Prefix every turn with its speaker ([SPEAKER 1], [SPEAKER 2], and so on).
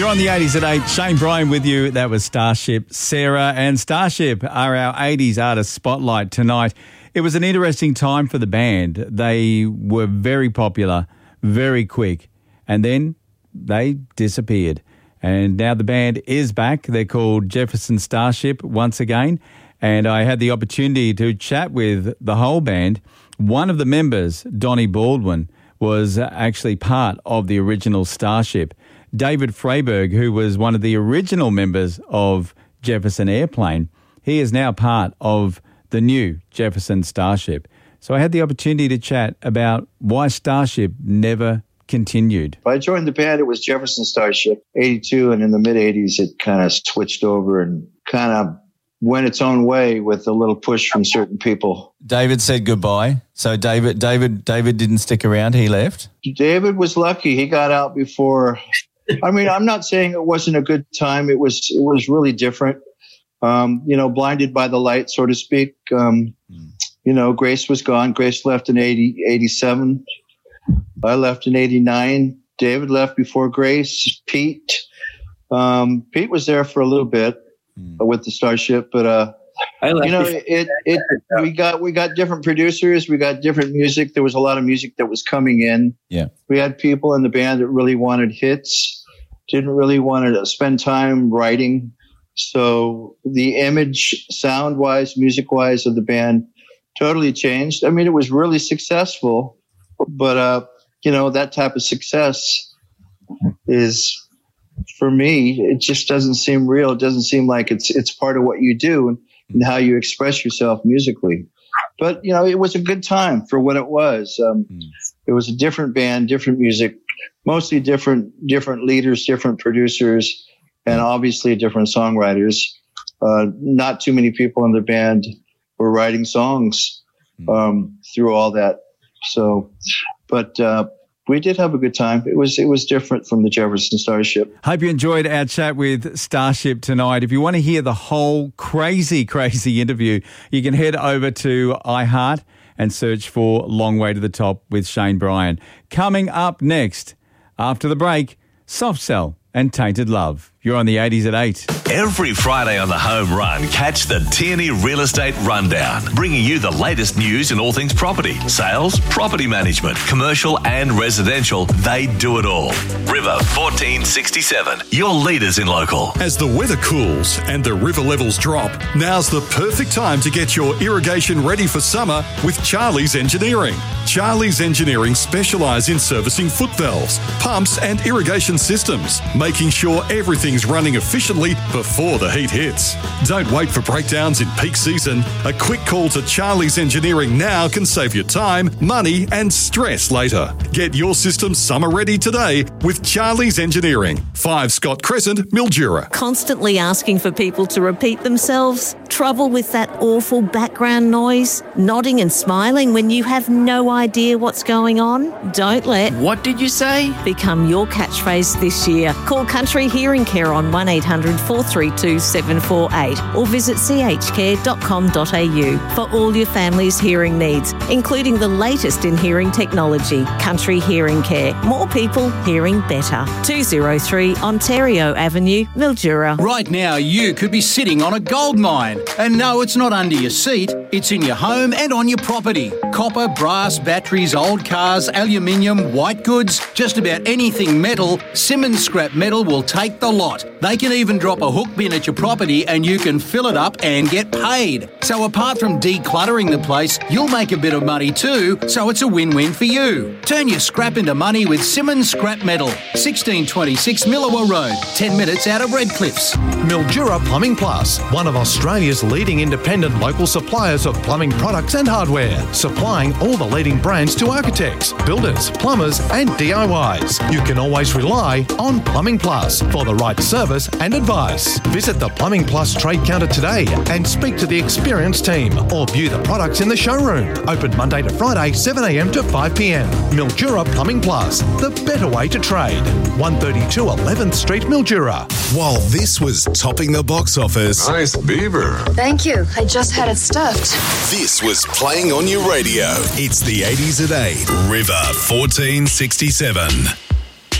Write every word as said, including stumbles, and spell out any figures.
[SPEAKER 1] on the eighties at eight. Shane Bryan with you. That was Starship. Sarah and Starship are our eighties artist spotlight tonight. It was an interesting time for the band. They were very popular, very quick, and then they disappeared. And now the band is back. They're called Jefferson Starship once again. And I had the opportunity to chat with the whole band. One of the members, Donnie Baldwin, was actually part of the original Starship. David Freiberg, who was one of the original members of Jefferson Airplane, he is now part of the new Jefferson Starship. So I had the opportunity to chat about why Starship never continued.
[SPEAKER 2] I joined the band, it was Jefferson Starship, eighty-two, and in the mid-eighties it kind of switched over and kind of went its own way with a little push from certain people.
[SPEAKER 3] David said goodbye. So David David, David didn't stick around, he left?
[SPEAKER 2] David was lucky. He got out before... I mean, I'm not saying it wasn't a good time. It was it was really different. Um, you know, blinded by the light, so to speak. Um, mm. You know, Grace was gone. Grace left in eighty, eighty-seven. I left in eighty-nine. David left before Grace. Pete. Um, Pete was there for a little bit mm. with the Starship, but uh,
[SPEAKER 4] I left
[SPEAKER 2] you know, it, it, it we got we got different producers. We got different music. There was a lot of music that was coming in.
[SPEAKER 3] Yeah,
[SPEAKER 2] we had people in the band that really wanted hits. Didn't really want to spend time writing. So the image, sound-wise, music-wise of the band totally changed. I mean, it was really successful, but, uh, you know, that type of success is, for me, it just doesn't seem real. It doesn't seem like it's it's part of what you do and, and how you express yourself musically. But, you know, it was a good time for what it was. Um, mm. It was a different band, different music, mostly different different leaders, different producers, and obviously different songwriters. Uh, not too many people in the band were writing songs um, through all that. So, but uh, we did have a good time. It was it was different from the Jefferson Starship.
[SPEAKER 1] Hope you enjoyed our chat with Starship tonight. If you want to hear the whole crazy, crazy interview, you can head over to iHeart and search for Long Way to the Top with Shane Bryan. Coming up next, after the break, Soft Cell and Tainted Love. You're on the eighties at eight.
[SPEAKER 5] Every Friday on the Home Run, catch the Tierney Real Estate Rundown, bringing you the latest news in all things property, sales, property management, commercial and residential. They do it all. River fourteen sixty-seven, your leaders in local.
[SPEAKER 6] As the weather cools and the river levels drop, now's the perfect time to get your irrigation ready for summer with Charlie's Engineering. Charlie's Engineering specialise in servicing foot valves, pumps and irrigation systems, making sure everything's running efficiently before the heat hits. Don't wait for breakdowns in peak season. A quick call to Charlie's Engineering now can save you time, money and stress later. Get your system summer ready today with Charlie's Engineering. five Scott Crescent, Mildura.
[SPEAKER 7] Constantly asking for people to repeat themselves? Trouble with that awful background noise? Nodding and smiling when you have no idea what's going on? Don't let
[SPEAKER 4] What did you say?
[SPEAKER 7] become your catchphrase this year. Call Country Hearing Care on one eight hundred four three two seven four eight or visit c h care dot com dot a u for all your family's hearing needs, including the latest in hearing technology. Country Hearing Care. More people hearing better. two oh three Ontario Avenue, Mildura.
[SPEAKER 8] Right now, you could be sitting on a gold mine. And no, it's not under your seat. It's in your home and on your property. Copper, brass, batteries, old cars, aluminium, white goods, just about anything metal, Simmons Scrap Metal will take the lot. They can even drop a hook bin at your property and you can fill it up and get paid. So apart from decluttering the place, you'll make a bit of money too, so it's a win-win for you. Turn your scrap into money with Simmons Scrap Metal. sixteen twenty-six Millawa Road, ten minutes out of Redcliffs.
[SPEAKER 9] Mildura Plumbing Plus, one of Australia's leading independent local suppliers of plumbing products and hardware, supplying all the leading brands to architects, builders, plumbers and D I Ys. You can always rely on Plumbing Plus for the right service and advice. Visit the Plumbing Plus trade counter today and speak to the experienced team or view the products in the showroom. Open Monday to Friday, seven a m to five p m. Mildura Plumbing Plus, the better way to trade. one thirty-two eleventh Street, Mildura.
[SPEAKER 10] While this was topping the box office...
[SPEAKER 11] Nice beaver.
[SPEAKER 12] Thank you. I just had it stuffed.
[SPEAKER 10] This was playing on your radio. It's the eighties at eight. River fourteen sixty-seven.